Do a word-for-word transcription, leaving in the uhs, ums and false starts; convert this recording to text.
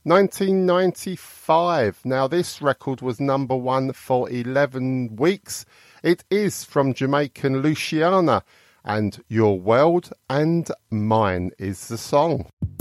nineteen ninety-five. Now, this record was number one for eleven weeks. It is from Jamaican Luciana, and Your World and Mine is the song.